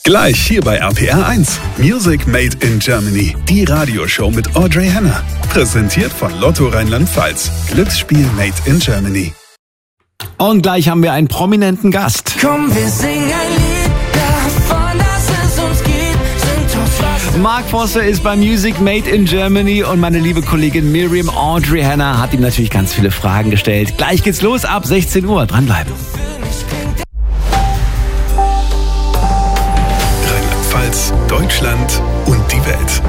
Gleich hier bei RPR 1. Music Made in Germany. Die Radioshow mit Audrey Henner. Präsentiert von Lotto Rheinland-Pfalz. Glücksspiel Made in Germany. Und gleich haben wir einen prominenten Gast. Komm, wir singen ein Lied davon, dass es uns gibt. Singt uns was. Mark Forster ist bei Music Made in Germany und meine liebe Kollegin Miriam Audrey Henner hat ihm natürlich ganz viele Fragen gestellt. Gleich geht's los ab 16 Uhr. Dranbleiben. Rheinland-Pfalz, Deutschland und die Welt.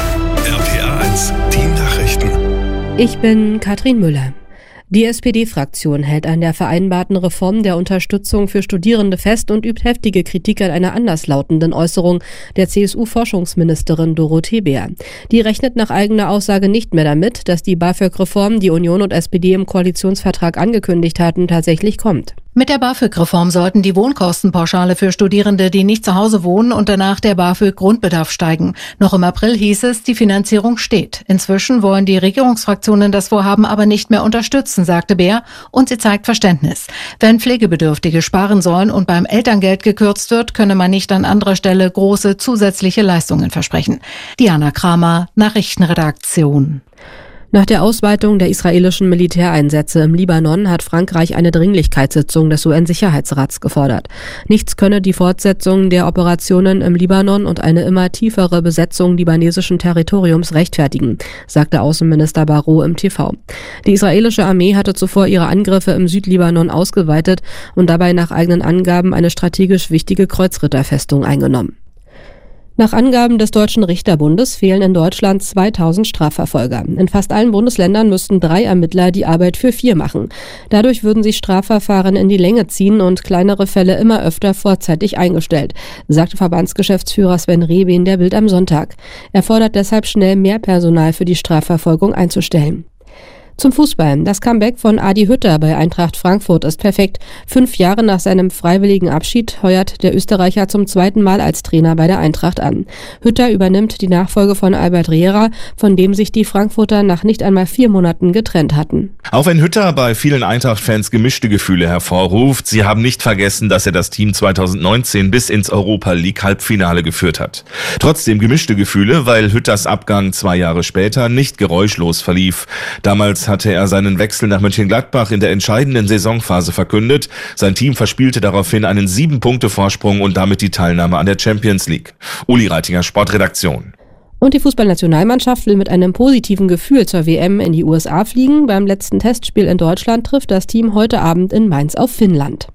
RPR 1, die Nachrichten. Ich bin Katrin Müller. Die SPD-Fraktion hält an der vereinbarten Reform der Unterstützung für Studierende fest und übt heftige Kritik an einer anderslautenden Äußerung der CSU-Forschungsministerin Dorothee Bär. Die rechnet nach eigener Aussage nicht mehr damit, dass die BAföG-Reform, die Union und SPD im Koalitionsvertrag angekündigt hatten, tatsächlich kommt. Mit der BAföG-Reform sollten die Wohnkostenpauschale für Studierende, die nicht zu Hause wohnen, und danach der BAföG-Grundbedarf steigen. Noch im April hieß es, die Finanzierung steht. Inzwischen wollen die Regierungsfraktionen das Vorhaben aber nicht mehr unterstützen, sagte Bär, und sie zeigt Verständnis. Wenn Pflegebedürftige sparen sollen und beim Elterngeld gekürzt wird, könne man nicht an anderer Stelle große zusätzliche Leistungen versprechen. Diana Kramer, Nachrichtenredaktion. Nach der Ausweitung der israelischen Militäreinsätze im Libanon hat Frankreich eine Dringlichkeitssitzung des UN-Sicherheitsrats gefordert. Nichts könne die Fortsetzung der Operationen im Libanon und eine immer tiefere Besetzung libanesischen Territoriums rechtfertigen, sagte Außenminister Barrot im TV. Die israelische Armee hatte zuvor ihre Angriffe im Südlibanon ausgeweitet und dabei nach eigenen Angaben eine strategisch wichtige Kreuzritterfestung eingenommen. Nach Angaben des Deutschen Richterbundes fehlen in Deutschland 2000 Strafverfolger. In fast allen Bundesländern müssten 3 Ermittler die Arbeit für 4 machen. Dadurch würden sich Strafverfahren in die Länge ziehen und kleinere Fälle immer öfter vorzeitig eingestellt, sagte Verbandsgeschäftsführer Sven Rehbein der Bild am Sonntag. Er fordert deshalb schnell mehr Personal für die Strafverfolgung einzustellen. Zum Fußball. Das Comeback von Adi Hütter bei Eintracht Frankfurt ist perfekt. 5 Jahre nach seinem freiwilligen Abschied heuert der Österreicher zum 2. Mal als Trainer bei der Eintracht an. Hütter übernimmt die Nachfolge von Albert Riera, von dem sich die Frankfurter nach nicht einmal 4 Monaten getrennt hatten. Auch wenn Hütter bei vielen Eintracht-Fans gemischte Gefühle hervorruft, sie haben nicht vergessen, dass er das Team 2019 bis ins Europa-League-Halbfinale geführt hat. Trotzdem gemischte Gefühle, weil Hütters Abgang 2 Jahre später nicht geräuschlos verlief. Damals hatte er seinen Wechsel nach Mönchengladbach in der entscheidenden Saisonphase verkündet. Sein Team verspielte daraufhin einen 7-Punkte-Vorsprung und damit die Teilnahme an der Champions League. Uli Reitinger, Sportredaktion. Und die Fußballnationalmannschaft will mit einem positiven Gefühl zur WM in die USA fliegen. Beim letzten Testspiel in Deutschland trifft das Team heute Abend in Mainz auf Finnland.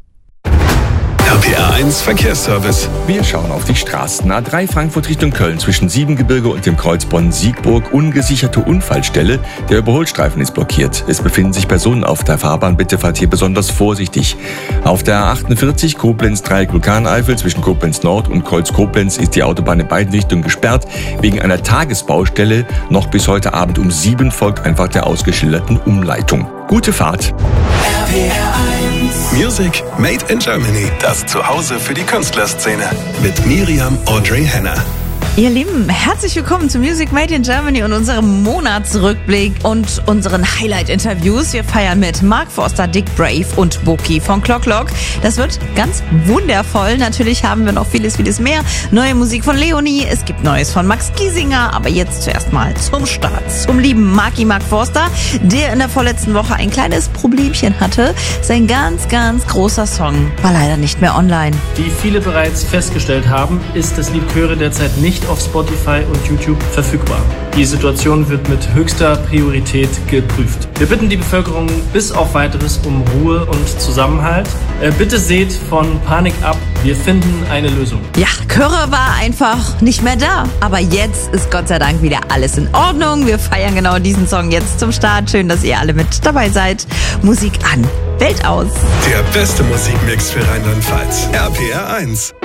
RPR 1 Verkehrsservice. Wir schauen auf die Straßen. A3 Frankfurt Richtung Köln zwischen Siebengebirge und dem Kreuz Bonn-Siegburg. Ungesicherte Unfallstelle. Der Überholstreifen ist blockiert. Es befinden sich Personen auf der Fahrbahn. Bitte fahrt hier besonders vorsichtig. Auf der A48 Koblenz-Dreieck Vulkaneifel zwischen Koblenz Nord und Kreuz Koblenz ist die Autobahn in beiden Richtungen gesperrt. Wegen einer Tagesbaustelle. Noch bis heute Abend um 7 folgt einfach der ausgeschilderten Umleitung. Gute Fahrt. RPR 1. Music Made in Germany. Das Zuhause für die Künstlerszene. Mit Miriam Audrey Henner. Ihr Lieben, herzlich willkommen zu Music Made in Germany und unserem Monatsrückblick und unseren Highlight-Interviews. Wir feiern mit Mark Forster, Dick Brave und Boki von Clock Clock. Das wird ganz wundervoll. Natürlich haben wir noch vieles mehr. Neue Musik von Leonie, es gibt Neues von Max Giesinger, aber jetzt zuerst mal zum Start. Zum lieben Mark Forster, der in der vorletzten Woche ein kleines Problemchen hatte. Sein ganz großer Song war leider nicht mehr online. Wie viele bereits festgestellt haben, ist das Lied Chöre derzeit nicht auf Spotify und YouTube verfügbar. Die Situation wird mit höchster Priorität geprüft. Wir bitten die Bevölkerung bis auf Weiteres um Ruhe und Zusammenhalt. Bitte seht von Panik ab, wir finden eine Lösung. Ja, Chöre war einfach nicht mehr da. Aber jetzt ist Gott sei Dank wieder alles in Ordnung. Wir feiern genau diesen Song jetzt zum Start. Schön, dass ihr alle mit dabei seid. Musik an, Welt aus. Der beste Musikmix für Rheinland-Pfalz. RPR 1.